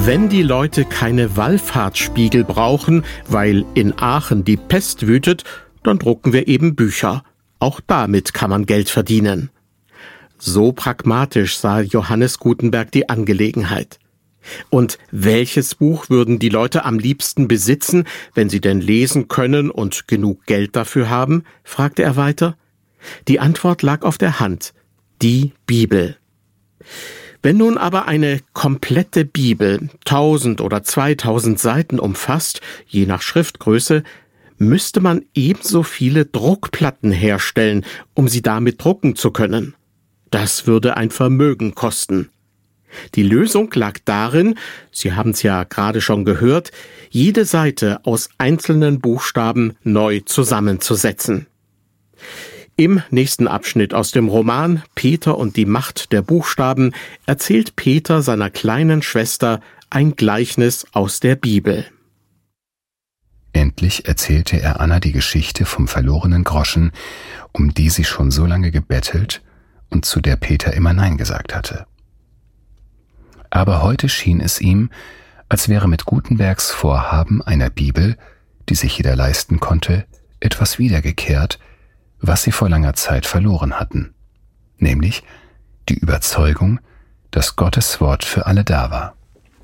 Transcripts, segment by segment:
Wenn die Leute keine Wallfahrtsspiegel brauchen, weil in Aachen die Pest wütet, dann drucken wir eben Bücher. Auch damit kann man Geld verdienen. So pragmatisch sah Johannes Gutenberg die Angelegenheit. Und welches Buch würden die Leute am liebsten besitzen, wenn sie denn lesen können und genug Geld dafür haben? Fragte er weiter. Die Antwort lag auf der Hand: die Bibel. Wenn nun aber eine komplette Bibel 1000 oder 2000 Seiten umfasst, je nach Schriftgröße, müsste man ebenso viele Druckplatten herstellen, um sie damit drucken zu können. Das würde ein Vermögen kosten. Die Lösung lag darin, Sie haben es ja gerade schon gehört, jede Seite aus einzelnen Buchstaben neu zusammenzusetzen. Im nächsten Abschnitt aus dem Roman Peter und die Macht der Buchstaben erzählt Peter seiner kleinen Schwester ein Gleichnis aus der Bibel. Endlich erzählte er Anna die Geschichte vom verlorenen Groschen, um die sie schon so lange gebettelt und zu der Peter immer Nein gesagt hatte. Aber heute schien es ihm, als wäre mit Gutenbergs Vorhaben einer Bibel, die sich jeder leisten konnte, etwas wiedergekehrt, was sie vor langer Zeit verloren hatten, nämlich die Überzeugung, dass Gottes Wort für alle da war.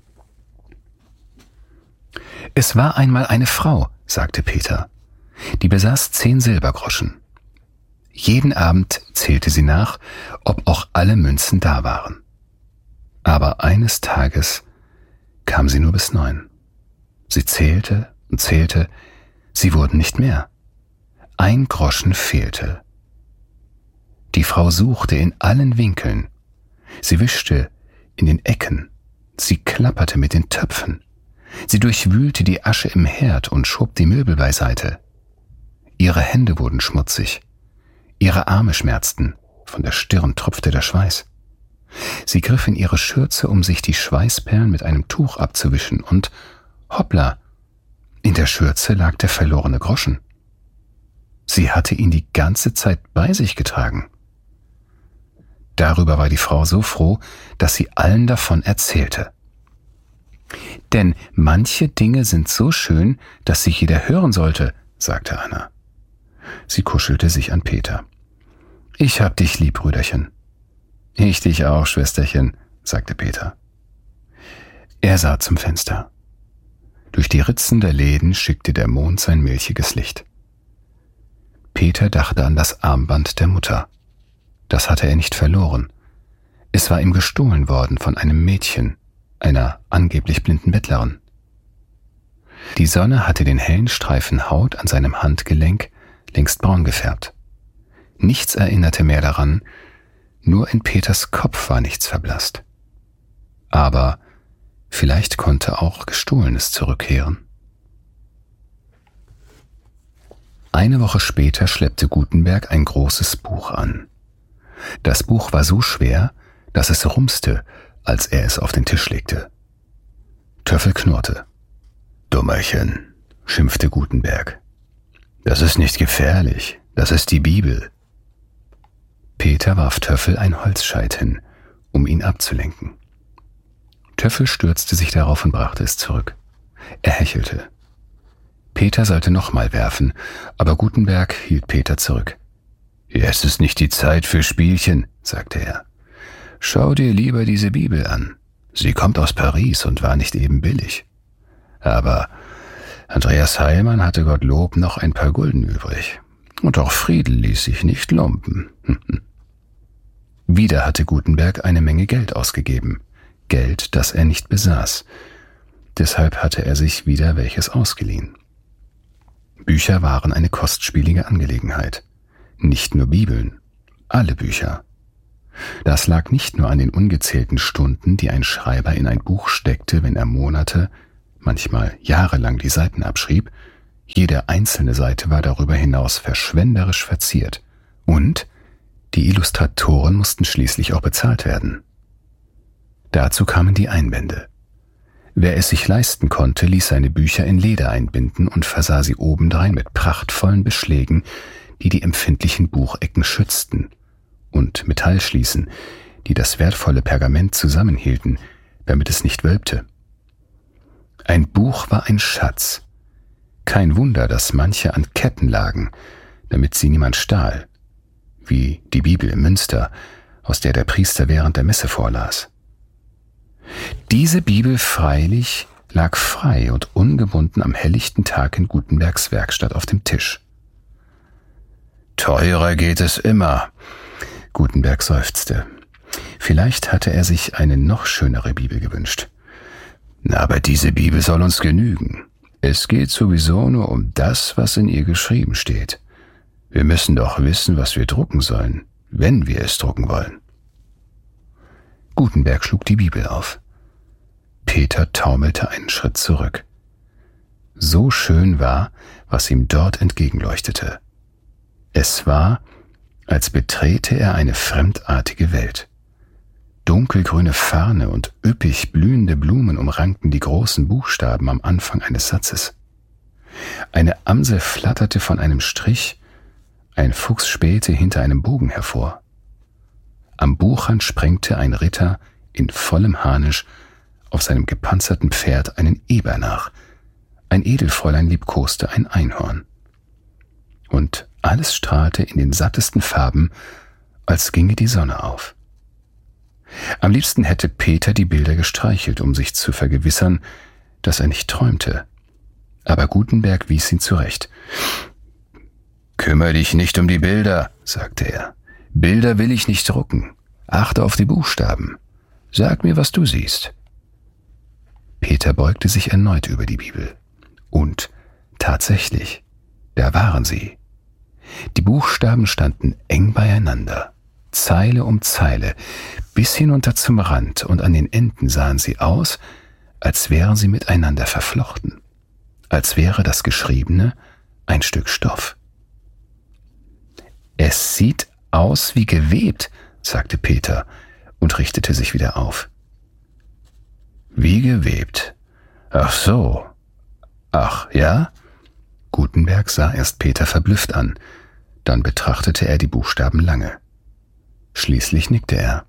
Es war einmal eine Frau, sagte Peter, die besaß 10 Silbergroschen. Jeden Abend zählte sie nach, ob auch alle Münzen da waren. Aber eines Tages kam sie nur bis 9. Sie zählte und zählte, sie wurden nicht mehr. 1 Groschen fehlte. Die Frau suchte in allen Winkeln. Sie wischte in den Ecken. Sie klapperte mit den Töpfen. Sie durchwühlte die Asche im Herd und schob die Möbel beiseite. Ihre Hände wurden schmutzig. Ihre Arme schmerzten. Von der Stirn tropfte der Schweiß. Sie griff in ihre Schürze, um sich die Schweißperlen mit einem Tuch abzuwischen, und hoppla, in der Schürze lag der verlorene Groschen. Sie hatte ihn die ganze Zeit bei sich getragen. Darüber war die Frau so froh, dass sie allen davon erzählte. Denn manche Dinge sind so schön, dass sie jeder hören sollte, sagte Anna. Sie kuschelte sich an Peter. Ich hab dich lieb, Brüderchen. Ich dich auch, Schwesterchen, sagte Peter. Er sah zum Fenster. Durch die Ritzen der Läden schickte der Mond sein milchiges Licht. Peter dachte an das Armband der Mutter. Das hatte er nicht verloren. Es war ihm gestohlen worden von einem Mädchen, einer angeblich blinden Bettlerin. Die Sonne hatte den hellen Streifen Haut an seinem Handgelenk längst braun gefärbt. Nichts erinnerte mehr daran, nur in Peters Kopf war nichts verblasst. Aber vielleicht konnte auch Gestohlenes zurückkehren. Eine Woche später schleppte Gutenberg ein großes Buch an. Das Buch war so schwer, dass es rumste, als er es auf den Tisch legte. Töffel knurrte. »Dummerchen«, schimpfte Gutenberg. »Das ist nicht gefährlich, das ist die Bibel.« Peter warf Töffel ein Holzscheit hin, um ihn abzulenken. Töffel stürzte sich darauf und brachte es zurück. Er hechelte. Peter sollte nochmal werfen, aber Gutenberg hielt Peter zurück. »Jetzt ist nicht die Zeit für Spielchen«, sagte er. »Schau dir lieber diese Bibel an. Sie kommt aus Paris und war nicht eben billig. Aber Andreas Heilmann hatte Gottlob noch ein paar Gulden übrig. Und auch Friedel ließ sich nicht lumpen.« Wieder hatte Gutenberg eine Menge Geld ausgegeben. Geld, das er nicht besaß. Deshalb hatte er sich wieder welches ausgeliehen. Bücher waren eine kostspielige Angelegenheit. Nicht nur Bibeln, alle Bücher. Das lag nicht nur an den ungezählten Stunden, die ein Schreiber in ein Buch steckte, wenn er Monate, manchmal jahrelang die Seiten abschrieb. Jede einzelne Seite war darüber hinaus verschwenderisch verziert. Und die Illustratoren mussten schließlich auch bezahlt werden. Dazu kamen die Einbände. Wer es sich leisten konnte, ließ seine Bücher in Leder einbinden und versah sie obendrein mit prachtvollen Beschlägen, die die empfindlichen Buchecken schützten, und Metallschließen, die das wertvolle Pergament zusammenhielten, damit es nicht wölbte. Ein Buch war ein Schatz. Kein Wunder, dass manche an Ketten lagen, damit sie niemand stahl, wie die Bibel im Münster, aus der der Priester während der Messe vorlas. Diese Bibel freilich lag frei und ungebunden am helllichten Tag in Gutenbergs Werkstatt auf dem Tisch. »Teurer geht es immer«, Gutenberg seufzte. Vielleicht hatte er sich eine noch schönere Bibel gewünscht. »Aber diese Bibel soll uns genügen. Es geht sowieso nur um das, was in ihr geschrieben steht. Wir müssen doch wissen, was wir drucken sollen, wenn wir es drucken wollen.« Gutenberg schlug die Bibel auf. Peter taumelte einen Schritt zurück. So schön war, was ihm dort entgegenleuchtete. Es war, als betrete er eine fremdartige Welt. Dunkelgrüne Farne und üppig blühende Blumen umrankten die großen Buchstaben am Anfang eines Satzes. Eine Amsel flatterte von einem Strich, ein Fuchs spähte hinter einem Bogen hervor. Am Buchrand sprengte ein Ritter in vollem Harnisch auf seinem gepanzerten Pferd einen Eber nach. Ein Edelfräulein liebkoste ein Einhorn. Und alles strahlte in den sattesten Farben, als ginge die Sonne auf. Am liebsten hätte Peter die Bilder gestreichelt, um sich zu vergewissern, dass er nicht träumte. Aber Gutenberg wies ihn zurecht. »Kümmere dich nicht um die Bilder«, sagte er. »Bilder will ich nicht drucken. Achte auf die Buchstaben. Sag mir, was du siehst.« Peter beugte sich erneut über die Bibel. Und tatsächlich, da waren sie. Die Buchstaben standen eng beieinander, Zeile um Zeile, bis hinunter zum Rand, und an den Enden sahen sie aus, als wären sie miteinander verflochten, als wäre das Geschriebene ein Stück Stoff. »Es sieht aus wie gewebt«, sagte Peter und richtete sich wieder auf. »Wie gewebt? Ach so. Ach, ja?« Gutenberg sah erst Peter verblüfft an, dann betrachtete er die Buchstaben lange. Schließlich nickte er.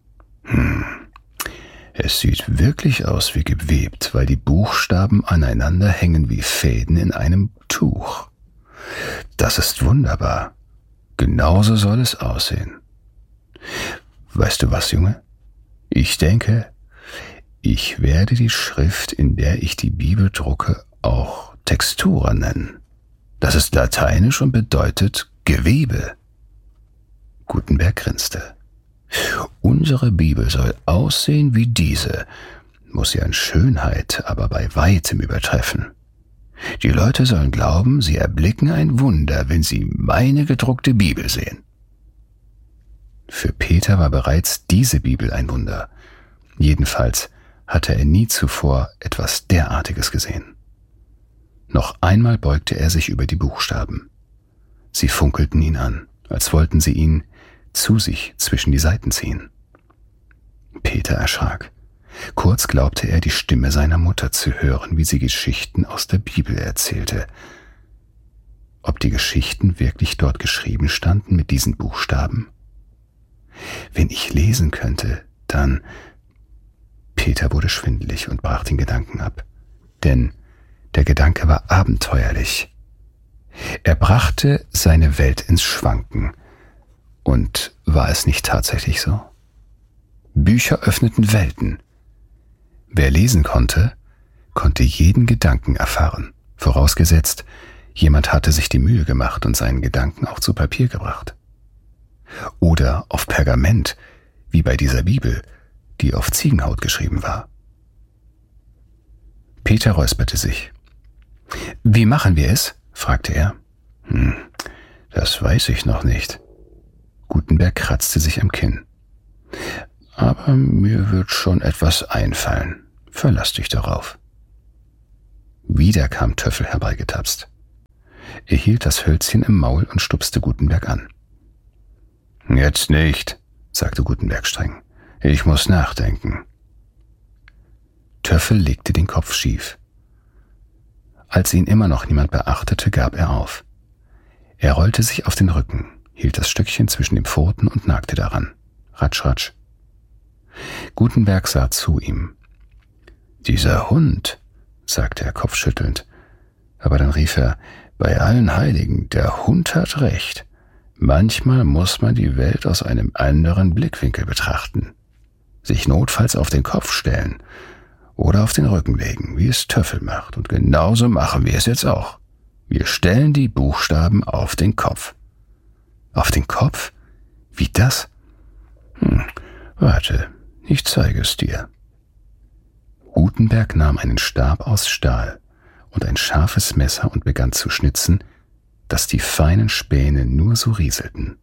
Es sieht wirklich aus wie gewebt, weil die Buchstaben aneinander hängen wie Fäden in einem Tuch. Das ist wunderbar. Genauso soll es aussehen. Weißt du was, Junge? Ich denke, ich werde die Schrift, in der ich die Bibel drucke, auch Textura nennen. Das ist lateinisch und bedeutet Gewebe. Gutenberg grinste. Unsere Bibel soll aussehen wie diese, muss sie an Schönheit aber bei weitem übertreffen. Die Leute sollen glauben, sie erblicken ein Wunder, wenn sie meine gedruckte Bibel sehen. Für Peter war bereits diese Bibel ein Wunder. Jedenfalls hatte er nie zuvor etwas derartiges gesehen. Noch einmal beugte er sich über die Buchstaben. Sie funkelten ihn an, als wollten sie ihn zu sich zwischen die Seiten ziehen. Peter erschrak. Kurz glaubte er, die Stimme seiner Mutter zu hören, wie sie Geschichten aus der Bibel erzählte. Ob die Geschichten wirklich dort geschrieben standen mit diesen Buchstaben? Wenn ich lesen könnte, dann... Peter wurde schwindelig und brach den Gedanken ab. Denn der Gedanke war abenteuerlich. Er brachte seine Welt ins Schwanken. Und war es nicht tatsächlich so? Bücher öffneten Welten. Wer lesen konnte, konnte jeden Gedanken erfahren, vorausgesetzt, jemand hatte sich die Mühe gemacht und seinen Gedanken auch zu Papier gebracht. Oder auf Pergament, wie bei dieser Bibel, die auf Ziegenhaut geschrieben war. Peter räusperte sich. »Wie machen wir es?« fragte er. Das weiß ich noch nicht.« Gutenberg kratzte sich am Kinn. »Aber mir wird schon etwas einfallen. Verlass dich darauf.« Wieder kam Töffel herbeigetapst. Er hielt das Hölzchen im Maul und stupste Gutenberg an. »Jetzt nicht«, sagte Gutenberg streng. »Ich muss nachdenken.« Töffel legte den Kopf schief. Als ihn immer noch niemand beachtete, gab er auf. Er rollte sich auf den Rücken, hielt das Stückchen zwischen den Pfoten und nagte daran. Ratsch, ratsch. Gutenberg sah zu ihm. »Dieser Hund«, sagte er kopfschüttelnd. Aber dann rief er, bei allen Heiligen, der Hund hat recht. Manchmal muss man die Welt aus einem anderen Blickwinkel betrachten. Sich notfalls auf den Kopf stellen oder auf den Rücken legen, wie es Töffel macht. Und genauso machen wir es jetzt auch. Wir stellen die Buchstaben auf den Kopf. Auf den Kopf? Wie das? Warte, ich zeige es dir. Gutenberg nahm einen Stab aus Stahl und ein scharfes Messer und begann zu schnitzen, dass die feinen Späne nur so rieselten.